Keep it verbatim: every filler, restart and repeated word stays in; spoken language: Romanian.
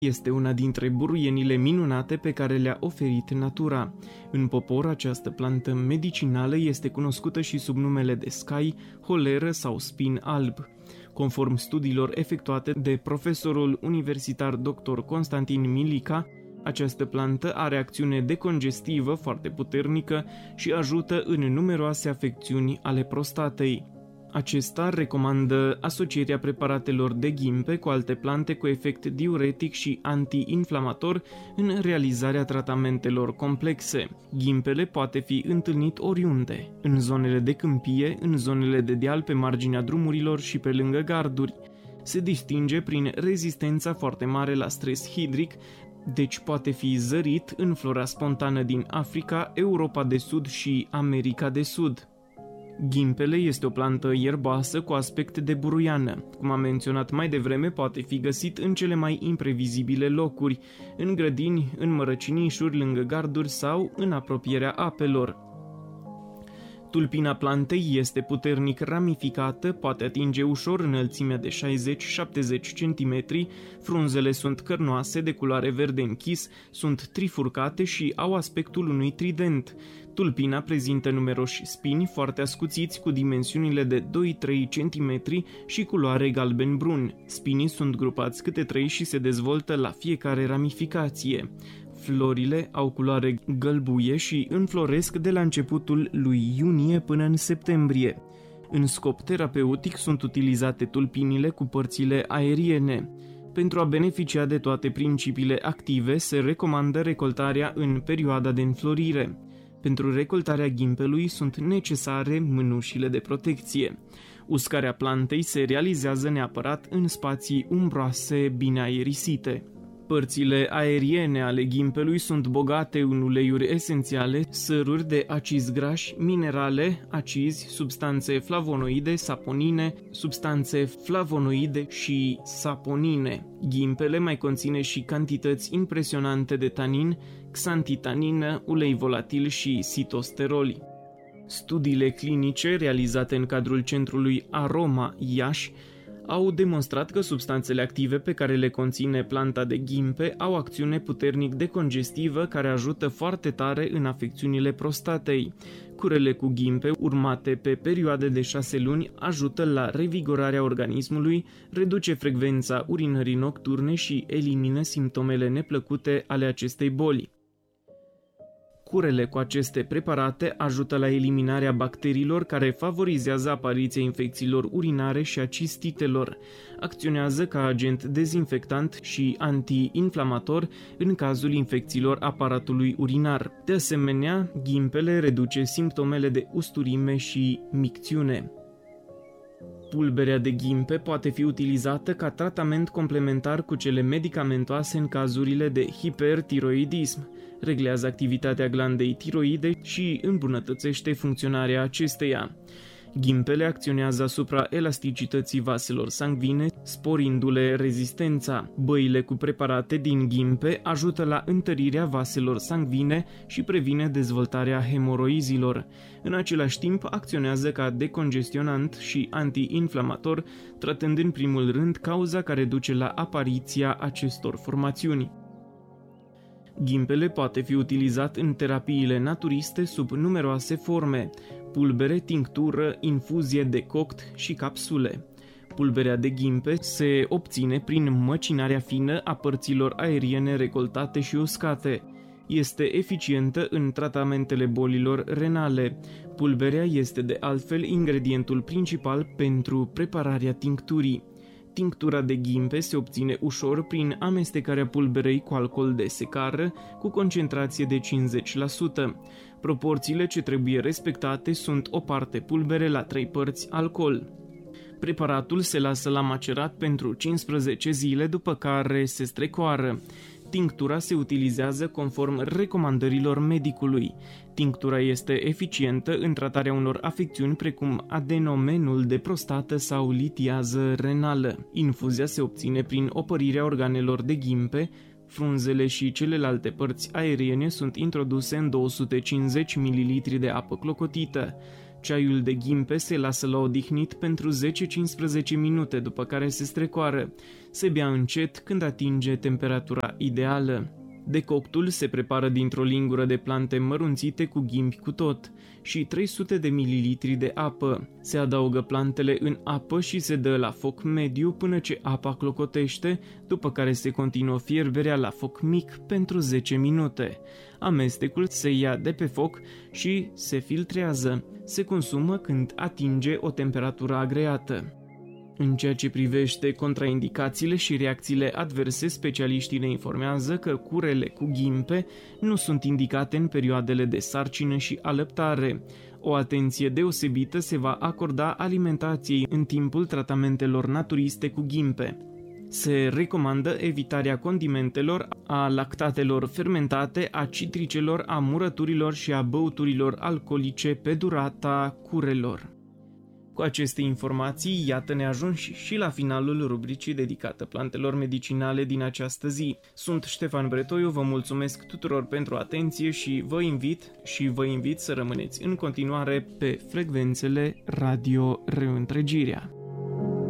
Este una dintre buruienile minunate pe care le-a oferit natura. În popor, această plantă medicinală este cunoscută și sub numele de scai, holeră sau spin alb. Conform studiilor efectuate de profesorul universitar doctor Constantin Milica, această plantă are acțiune decongestivă foarte puternică și ajută în numeroase afecțiuni ale prostatei. Acesta recomandă asocierea preparatelor de ghimpe cu alte plante cu efect diuretic și anti-inflamator în realizarea tratamentelor complexe. Ghimpele poate fi întâlnit oriunde, în zonele de câmpie, în zonele de deal pe marginea drumurilor și pe lângă garduri. Se distinge prin rezistența foarte mare la stres hidric, deci poate fi zărit în flora spontană din Africa, Europa de Sud și America de Sud. Ghimpele este o plantă ierboasă cu aspect de buruiană. Cum am menționat mai devreme, poate fi găsit în cele mai imprevizibile locuri, în grădini, în mărăcinișuri, lângă garduri sau în apropierea apelor. Tulpina plantei este puternic ramificată, poate atinge ușor înălțimea de șaizeci șaptezeci centimetri, frunzele sunt cărnoase, de culoare verde închis, sunt trifurcate și au aspectul unui trident. Tulpina prezintă numeroși spini foarte ascuțiți cu dimensiunile de doi trei centimetri și culoare galben-brun. Spinii sunt grupați câte trei și se dezvoltă la fiecare ramificație. Florile au culoare gălbuie și înfloresc de la începutul lui iunie până în septembrie. În scop terapeutic sunt utilizate tulpinile cu părțile aeriene. Pentru a beneficia de toate principiile active, se recomandă recoltarea în perioada de înflorire. Pentru recoltarea ghimpelui sunt necesare mânușile de protecție. Uscarea plantei se realizează neapărat în spații umbroase, bine aerisite. Părțile aeriene ale ghimpelui sunt bogate în uleiuri esențiale, săruri de acizi grași, minerale, acizi, substanțe flavonoide, saponine, substanțe flavonoide și saponine. Ghimpele mai conține și cantități impresionante de tanin, xantitanină, ulei volatil și sitosteroli. Studiile clinice realizate în cadrul centrului Aroma Iași au demonstrat că substanțele active pe care le conține planta de ghimpe au acțiune puternic decongestivă care ajută foarte tare în afecțiunile prostatei. Curele cu ghimpe, urmate pe perioade de șase luni, ajută la revigorarea organismului, reduce frecvența urinării nocturne și elimină simptomele neplăcute ale acestei boli. Curele cu aceste preparate ajută la eliminarea bacteriilor care favorizează apariția infecțiilor urinare și a cistitelor. Acționează ca agent dezinfectant și anti-inflamator în cazul infecțiilor aparatului urinar. De asemenea, ghimpele reduce simptomele de usturime și micțiune. Pulberea de ghimpe poate fi utilizată ca tratament complementar cu cele medicamentoase în cazurile de hipertiroidism. Reglează activitatea glandei tiroide și îmbunătățește funcționarea acesteia. Ghimpele acționează asupra elasticității vaselor sanguine, sporindu-le rezistența. Băile cu preparate din ghimpe ajută la întărirea vaselor sanguine și previne dezvoltarea hemoroizilor. În același timp, acționează ca decongestionant și anti-inflamator, tratând în primul rând cauza care duce la apariția acestor formațiuni. Ghimpele poate fi utilizat în terapiile naturiste sub numeroase forme: pulbere, tinctură, infuzie, decoct și capsule. Pulberea de ghimpe se obține prin măcinarea fină a părților aeriene recoltate și uscate. Este eficientă în tratamentele bolilor renale. Pulberea este de altfel ingredientul principal pentru prepararea tincturii. Tinctura de ghimpe se obține ușor prin amestecarea pulberei cu alcool de secară cu concentrație de cincizeci la sută. Proporțiile ce trebuie respectate sunt o parte pulbere la trei părți alcool. Preparatul se lasă la macerat pentru cincisprezece zile, după care se strecoară. Tinctura se utilizează conform recomandărilor medicului. Tinctura este eficientă în tratarea unor afecțiuni precum adenomenul de prostată sau litiază renală. Infuzia se obține prin opărirea organelor de ghimpe. Frunzele și celelalte părți aeriene sunt introduse în două sute cincizeci de mililitri de apă clocotită. Ceaiul de ghimpe se lasă la odihnit pentru zece-cincisprezece minute, după care se strecoară. Se bea încet când atinge temperatura ideală. Decoctul se prepară dintr-o lingură de plante mărunțite cu ghimbi cu tot și trei sute de mililitri de apă. Se adaugă plantele în apă și se dă la foc mediu până ce apa clocotește, după care se continuă fierberea la foc mic pentru zece minute. Amestecul se ia de pe foc și se filtrează. Se consumă când atinge o temperatură agreată. În ceea ce privește contraindicațiile și reacțiile adverse, specialiștii ne informează că curele cu ghimpe nu sunt indicate în perioadele de sarcină și alăptare. O atenție deosebită se va acorda alimentației în timpul tratamentelor naturiste cu ghimpe. Se recomandă evitarea condimentelor, a lactatelor fermentate, a citricelor, a murăturilor și a băuturilor alcoolice pe durata curelor. Cu aceste informații, iată ne ajungi și la finalul rubricii dedicată plantelor medicinale din această zi. Sunt Ștefan Bretoiu, vă mulțumesc tuturor pentru atenție și vă invit și vă invit să rămâneți în continuare pe frecvențele Radio Reîntregirea.